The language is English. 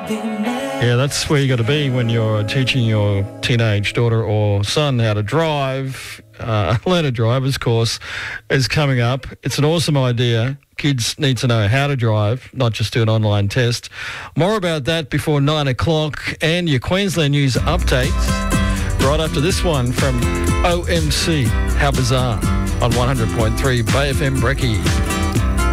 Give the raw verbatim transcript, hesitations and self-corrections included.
Yeah, that's where you got to be when you're teaching your teenage daughter or son how to drive. Uh, Learner Drivers course is coming up. It's an awesome idea. Kids need to know how to drive, not just do an online test. More about that before nine o'clock and your Queensland News update right after this one from O M C. How bizarre on one hundred point three Bay F M Brekkie.